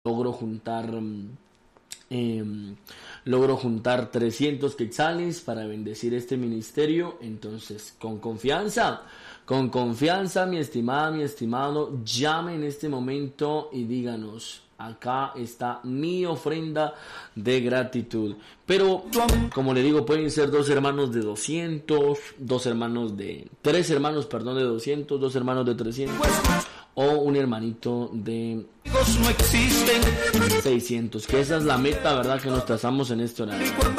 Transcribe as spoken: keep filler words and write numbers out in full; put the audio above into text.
logro juntar eh, logro juntar trescientos quetzales para bendecir este ministerio. Entonces, con confianza, con confianza, mi estimada, mi estimado, llame en este momento y díganos: acá está mi ofrenda de gratitud. Pero, como le digo, pueden ser dos hermanos de doscientos, dos hermanos de... Tres hermanos, perdón, de doscientos, dos hermanos de trescientos, o un hermanito de seiscientos, que esa es la meta, ¿verdad?, que nos trazamos en este horario.